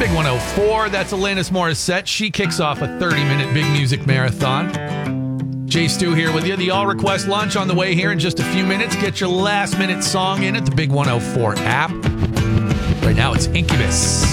Big 104, that's Alanis Morissette. She kicks off a 30-minute big music marathon. Jay Stu here with you. The All Request Lunch on the way here in just a few minutes. Get your last-minute song in at the Big 104 app. Right now, it's Incubus.